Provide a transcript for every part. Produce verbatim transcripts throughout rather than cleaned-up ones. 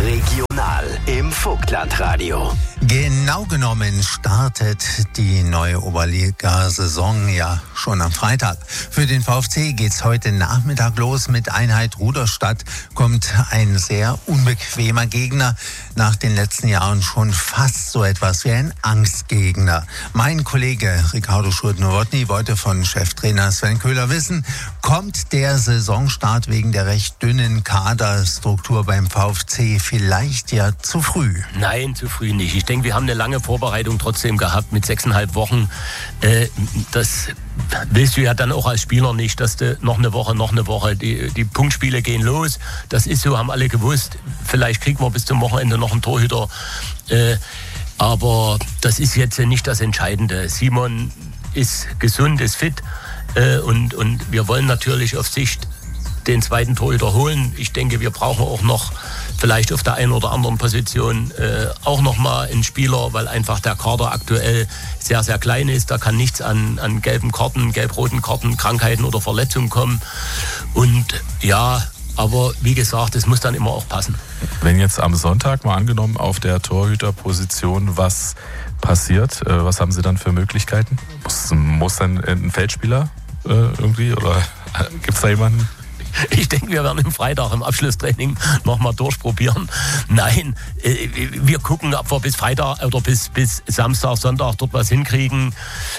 Regional im Vogtlandradio. Genau genommen startet die neue Oberliga-Saison ja schon am Freitag. Für den VfC geht's heute Nachmittag los. Mit Einheit Ruderstadt kommt ein sehr unbequemer Gegner. Nach den letzten Jahren schon fast so etwas wie ein Angstgegner. Mein Kollege Ricardo Schurz-Nowotny wollte von Cheftrainer Sven Köhler wissen, kommt der Saisonstart wegen der recht dünnen Kaderstruktur beim VfC vielleicht ja zu früh? Nein, zu früh nicht. Ich denke, wir haben eine lange Vorbereitung trotzdem gehabt mit sechseinhalb Wochen. Äh, das willst du ja dann auch als Spieler nicht, dass du noch eine Woche, noch eine Woche, die, die Punktspiele gehen los. Das ist so, haben alle gewusst. Vielleicht kriegen wir bis zum Wochenende noch einen Torhüter. Äh, aber das ist jetzt nicht das Entscheidende. Simon ist gesund, ist fit äh, und, und wir wollen natürlich auf Sicht den zweiten Torhüter holen. Ich denke, wir brauchen auch noch vielleicht auf der einen oder anderen Position äh, auch noch mal einen Spieler, weil einfach der Kader aktuell sehr, sehr klein ist. Da kann nichts an, an gelben Karten, gelb-roten Karten, Krankheiten oder Verletzungen kommen. Und ja, aber wie gesagt, es muss dann immer auch passen. Wenn jetzt am Sonntag mal angenommen auf der Torhüterposition was passiert, äh, was haben Sie dann für Möglichkeiten? Muss, muss dann ein Feldspieler äh, irgendwie oder äh, gibt es da jemanden? Ich denke, wir werden am Freitag im Abschlusstraining nochmal durchprobieren. Nein, wir gucken, ob wir bis Freitag oder bis, bis Samstag, Sonntag dort was hinkriegen.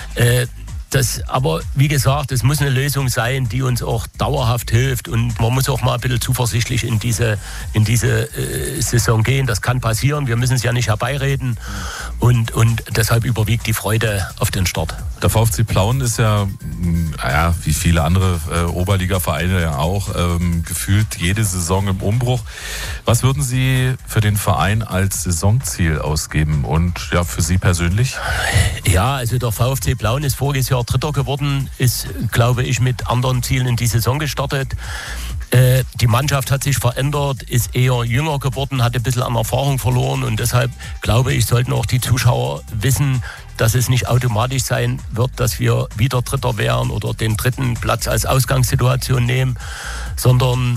Das, aber wie gesagt, es muss eine Lösung sein, die uns auch dauerhaft hilft. Und man muss auch mal ein bisschen zuversichtlich in diese, in diese äh, Saison gehen. Das kann passieren. Wir müssen es ja nicht herbeireden. Und, und deshalb überwiegt die Freude auf den Start. Der VfC Plauen ist ja, naja, wie viele andere äh, Oberliga-Vereine ja auch, ähm, gefühlt jede Saison im Umbruch. Was würden Sie für den Verein als Saisonziel ausgeben und ja, für Sie persönlich? Ja, also der VfC Plauen ist voriges Jahr Dritter geworden, ist, glaube ich, mit anderen Zielen in die Saison gestartet. Äh, die Mannschaft hat sich verändert, ist eher jünger geworden, hat ein bisschen an Erfahrung verloren und deshalb, glaube ich, sollten auch die Zuschauer wissen, dass es nicht automatisch sein wird, dass wir wieder Dritter wären oder den dritten Platz als Ausgangssituation nehmen, sondern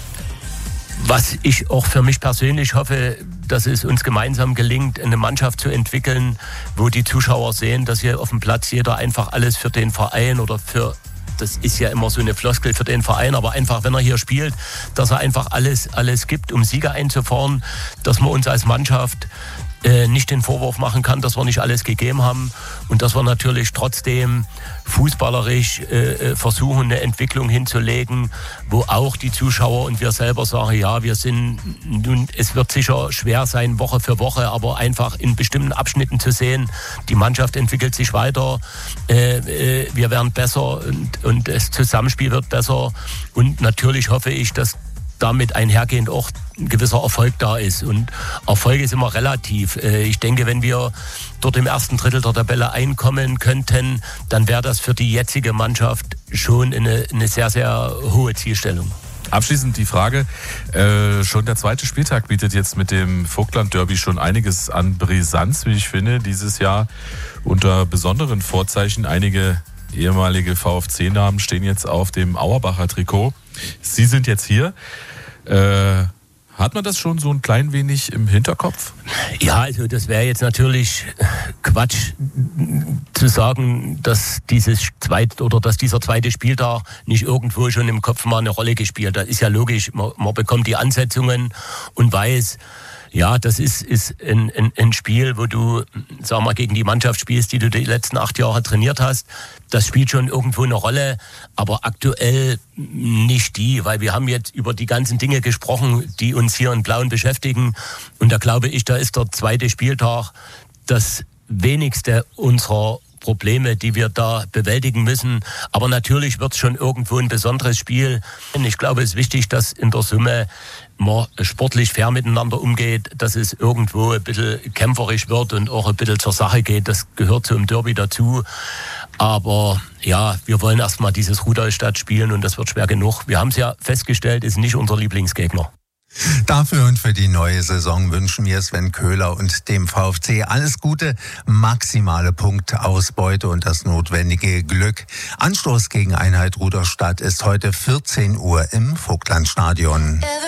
was ich auch für mich persönlich hoffe, dass es uns gemeinsam gelingt, eine Mannschaft zu entwickeln, wo die Zuschauer sehen, dass hier auf dem Platz jeder einfach alles für den Verein oder für, das ist ja immer so eine Floskel für den Verein, aber einfach, wenn er hier spielt, dass er einfach alles, alles gibt, um Siege einzufahren, dass wir uns als Mannschaft äh, nicht den Vorwurf machen kann, dass wir nicht alles gegeben haben und dass wir natürlich trotzdem fußballerisch äh, versuchen, eine Entwicklung hinzulegen, wo auch die Zuschauer und wir selber sagen, ja, wir sind, nun, es wird sicher schwer sein, Woche für Woche, aber einfach in bestimmten Abschnitten zu sehen, die Mannschaft entwickelt sich weiter, äh, äh, wir werden besser und, und das Zusammenspiel wird besser und natürlich hoffe ich, dass damit einhergehend auch ein gewisser Erfolg da ist. Und Erfolg ist immer relativ. Ich denke, wenn wir dort im ersten Drittel der Tabelle einkommen könnten, dann wäre das für die jetzige Mannschaft schon eine, eine sehr, sehr hohe Zielstellung. Abschließend die Frage, äh, schon der zweite Spieltag bietet jetzt mit dem Vogtland-Derby schon einiges an Brisanz, wie ich finde, dieses Jahr unter besonderen Vorzeichen. Einige ehemalige VfC-Namen stehen jetzt auf dem Auerbacher Trikot. Sie sind jetzt hier. Äh, hat man das schon so ein klein wenig im Hinterkopf? Ja, also das wäre jetzt natürlich Quatsch zu sagen, dass dieses zweit oder dass dieser zweite Spieltag nicht irgendwo schon im Kopf mal eine Rolle gespielt hat. Das ist ja logisch, man, man bekommt die Ansetzungen und weiß, ja, das ist, ist ein, ein, ein Spiel, wo du, sag mal, gegen die Mannschaft spielst, die du die letzten acht Jahre trainiert hast. Das spielt schon irgendwo eine Rolle, aber aktuell nicht die, weil wir haben jetzt über die ganzen Dinge gesprochen, die uns hier in Plauen beschäftigen. Und da glaube ich, da ist der zweite Spieltag das wenigste unserer Probleme, die wir da bewältigen müssen. Aber natürlich wird es schon irgendwo ein besonderes Spiel. Ich glaube, es ist wichtig, dass in der Summe man sportlich fair miteinander umgeht, dass es irgendwo ein bisschen kämpferisch wird und auch ein bisschen zur Sache geht. Das gehört zum Derby dazu. Aber ja, wir wollen erstmal dieses Rudolstadt spielen und das wird schwer genug. Wir haben es ja festgestellt, ist nicht unser Lieblingsgegner. Dafür und für die neue Saison wünschen wir Sven Köhler und dem VfC alles Gute, maximale Punktausbeute und das notwendige Glück. Anstoß gegen Einheit Ruderstadt ist heute vierzehn Uhr im Vogtlandstadion.